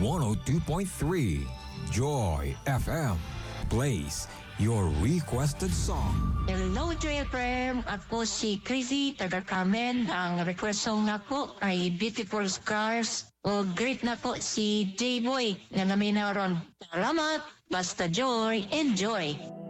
102.3 Joy FM plays your requested song. Hello, JFM. Ako si Crazy, taga Carmen. Ang request song na ko ay Beautiful Scars. O great na po si J-Boy na namin na ron. Salamat. Basta joy, enjoy.